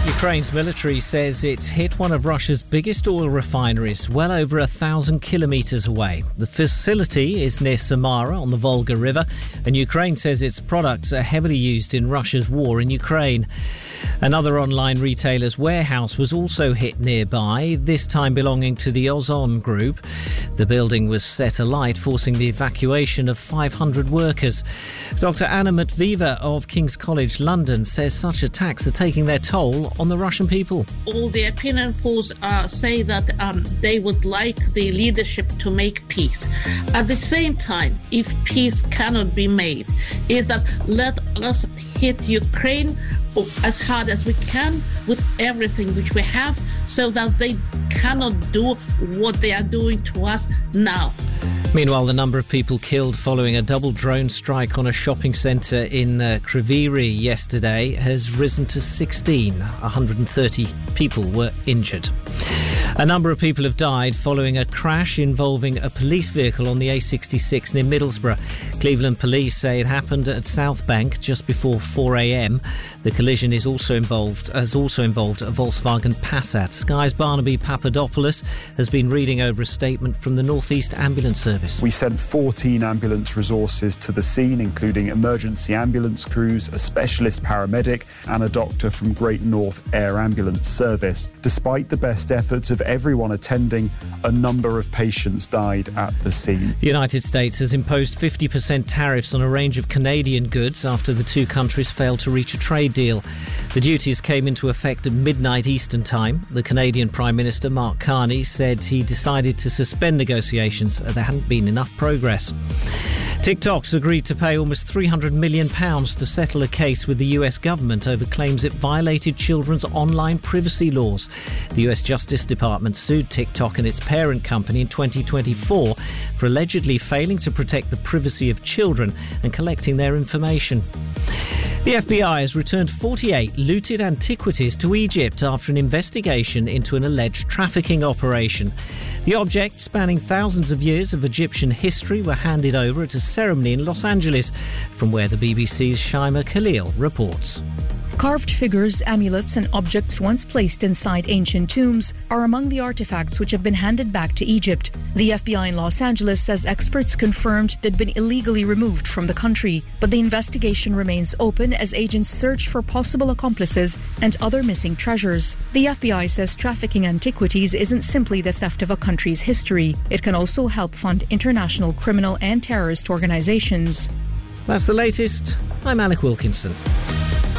Ukraine's military says it's hit one of Russia's biggest oil refineries, well over 1,000 kilometres away. The facility is near Samara on the Volga River, and Ukraine says its products are heavily used in Russia's war in Ukraine. Another online retailer's warehouse was also hit nearby, this time belonging to the Ozon Group. The building was set alight, forcing the evacuation of 500 workers. Dr. Anna Matviva of King's College London says such attacks are taking their toll on the Russian people. All the opinion polls say that they would like the leadership to make peace. At the same time, if peace cannot be made, is that let us hit Ukraine as hard as we can with everything which we have so that they cannot do what they are doing to us now. Meanwhile, the number of people killed following a double drone strike on a shopping centre in Kryvyi Rih yesterday has risen to 16. 130 people were injured. A number of people have died following a crash involving a police vehicle on the A66 near Middlesbrough. Cleveland police say it happened at South Bank just before 4 a.m. The collision has also involved a Volkswagen Passat. Sky's Barnaby Papadopoulos has been reading over a statement from the North East Ambulance Service. We sent 14 ambulance resources to the scene, including emergency ambulance crews, a specialist paramedic and a doctor from Great North Air Ambulance Service. Despite the best efforts of everyone attending, a number of patients died at the scene. The United States has imposed 50% tariffs on a range of Canadian goods after the two countries failed to reach a trade deal. The duties came into effect at midnight Eastern Time. The Canadian Prime Minister Mark Carney said he decided to suspend negotiations as there hadn't been enough progress. TikTok's agreed to pay almost £300 million to settle a case with the US government over claims it violated children's online privacy laws. The US Justice Department sued TikTok and its parent company in 2024 for allegedly failing to protect the privacy of children and collecting their information. The FBI has returned 48 looted antiquities to Egypt after an investigation into an alleged trafficking operation. The objects, spanning thousands of years of Egyptian history, were handed over at a ceremony in Los Angeles, from where the BBC's Shaima Khalil reports. Carved figures, amulets and objects once placed inside ancient tombs are among the artifacts which have been handed back to Egypt. The FBI in Los Angeles says experts confirmed they'd been illegally removed from the country, but the investigation remains open as agents search for possible accomplices and other missing treasures. The FBI says trafficking antiquities isn't simply the theft of a country's history. It can also help fund international criminal and terrorist organisations. That's the latest. I'm Alec Wilkinson.